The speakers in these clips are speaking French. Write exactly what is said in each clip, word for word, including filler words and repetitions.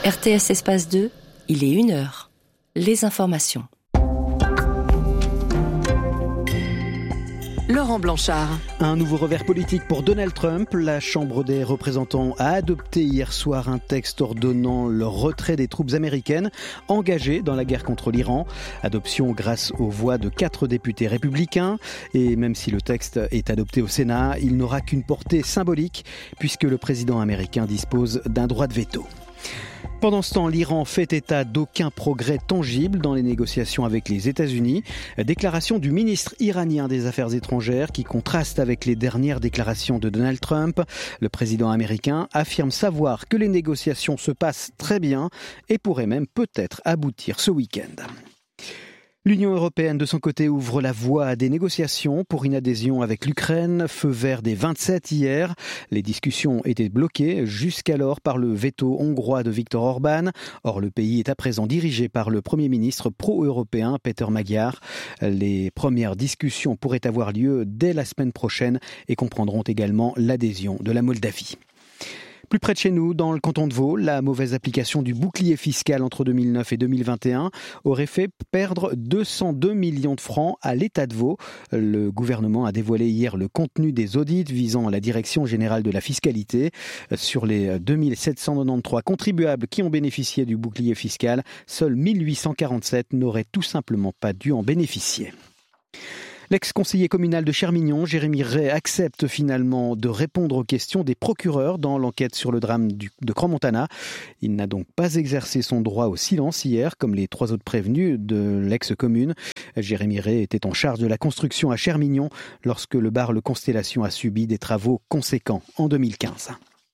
R T S Espace deux, il est une heure. Les informations. Laurent Blanchard. Un nouveau revers politique pour Donald Trump. La Chambre des représentants a adopté hier soir un texte ordonnant le retrait des troupes américaines engagées dans la guerre contre l'Iran. Adoption grâce aux voix de quatre députés républicains. Et même si le texte est adopté au Sénat, il n'aura qu'une portée symbolique puisque le président américain dispose d'un droit de veto. Pendant ce temps, l'Iran fait état d'aucun progrès tangible dans les négociations avec les États-Unis. Déclaration du ministre iranien des Affaires étrangères qui contraste avec les dernières déclarations de Donald Trump. Le président américain affirme savoir que les négociations se passent très bien et pourraient même peut-être aboutir ce week-end. L'Union européenne, de son côté, ouvre la voie à des négociations pour une adhésion avec l'Ukraine. Feu vert des vingt-sept hier. Les discussions étaient bloquées jusqu'alors par le veto hongrois de Viktor Orban. Or, le pays est à présent dirigé par le Premier ministre pro-européen Péter Magyar. Les premières discussions pourraient avoir lieu dès la semaine prochaine et comprendront également l'adhésion de la Moldavie. Plus près de chez nous, dans le canton de Vaud, la mauvaise application du bouclier fiscal entre deux mille neuf et deux mille vingt et un aurait fait perdre deux cent deux millions de francs à l'État de Vaud. Le gouvernement a dévoilé hier le contenu des audits visant la Direction générale de la fiscalité. Sur les deux mille sept cent quatre-vingt-treize contribuables qui ont bénéficié du bouclier fiscal, seuls mille huit cent quarante-sept n'auraient tout simplement pas dû en bénéficier. L'ex-conseiller communal de Chermignon, Jérémy Ray, accepte finalement de répondre aux questions des procureurs dans l'enquête sur le drame du, de Crans-Montana. Il n'a donc pas exercé son droit au silence hier, comme les trois autres prévenus de l'ex-commune. Jérémy Ray était en charge de la construction à Chermignon lorsque le bar Le Constellation a subi des travaux conséquents en deux mille quinze.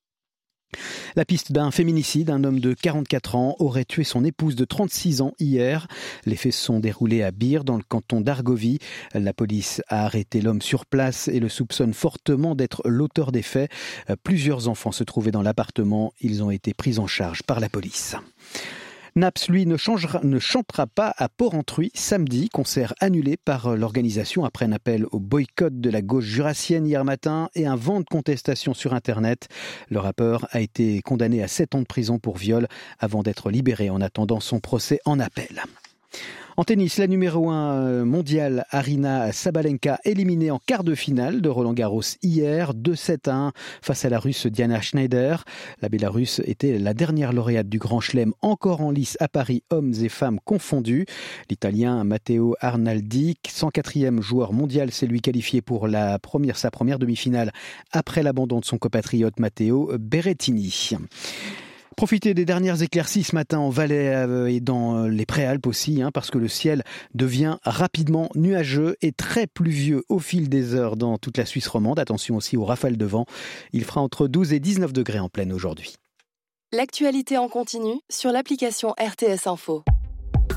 La piste d'un féminicide, un homme de quarante-quatre ans aurait tué son épouse de trente-six ans hier. Les faits se sont déroulés à Bire, dans le canton d'Argovie. La police a arrêté l'homme sur place et le soupçonne fortement d'être l'auteur des faits. Plusieurs enfants se trouvaient dans l'appartement. Ils ont été pris en charge par la police. Naps, lui, ne, changera, ne chantera pas à Porrentruy samedi, concert annulé par l'organisation après un appel au boycott de la gauche jurassienne hier matin et un vent de contestation sur Internet. Le rappeur a été condamné à sept ans de prison pour viol avant d'être libéré en attendant son procès en appel. En tennis, la numéro un mondiale Aryna Sabalenka éliminée en quart de finale de Roland-Garros hier, deux sept à un face à la Russe Diana Schneider. La Bélarusse était la dernière lauréate du Grand Chelem encore en lice à Paris, hommes et femmes confondus. L'Italien Matteo Arnaldi, cent quatrième joueur mondial, s'est lui qualifié pour la première, sa première demi-finale après l'abandon de son compatriote Matteo Berrettini. Profitez des dernières éclaircies ce matin en Valais et dans les Préalpes aussi, hein, parce que le ciel devient rapidement nuageux et très pluvieux au fil des heures dans toute la Suisse romande. Attention aussi aux rafales de vent. Il fera entre douze et dix-neuf degrés en pleine aujourd'hui. L'actualité en continu sur l'application R T S Info.